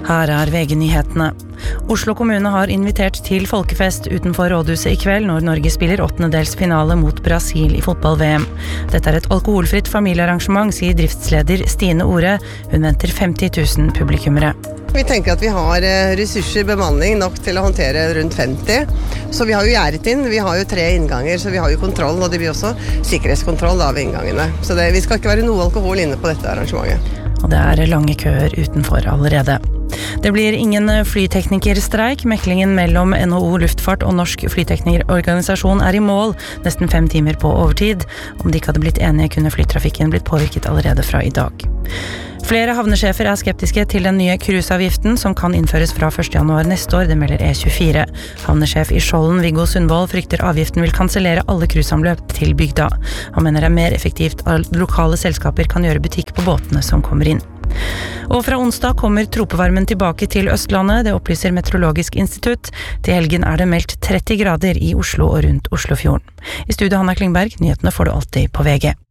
Her VG-nyhetene. Oslo kommune har invitert til folkefest utenfor rådhuset i kveld når Norge spiller 8-delsfinale mot Brasil i fotball-VM. Dette et alkoholfritt familiearrangement, sier driftsleder Stine Ore. Hun venter 50 000 publikummere. Vi tenker at vi har ressurser, bemanning nok til å håndtere rundt 50. Så vi har jo gjerdet inn, vi har jo 3 innganger, så vi har jo kontroll, og det blir også sikkerhetskontroll ved inngangene. Så vi skal ikke være noe alkohol inne på dette arrangementet. Og det lange køer utenfor allerede. Det blir ingen flyteknikerstreik. Meklingen mellom NHO Luftfart og Norsk Flyteknikerorganisasjon i mål, nesten 5 timer på overtid. Om de ikke hadde blitt enige, kunne flytrafikken blitt påvirket allerede fra i dag. Flere havnesjefer skeptiske til den nye cruiseavgiften som kan innføres fra 1. januar neste år, det melder E24. Havnesjef i Skjolden, Viggo Sundvold, frykter avgiften vil kansellere alle cruiseanløp til bygda. Han mener det mer effektivt at lokale selskaper kan gjøre butikk på båtene som kommer inn. Og fra onsdag kommer tropevarmen tilbake til Østlandet, det opplyser Meteorologisk institutt. Til helgen det meldt 30 grader i Oslo og rundt Oslofjorden. I studio Hanna Klingberg, nyhetene får du alltid på VG.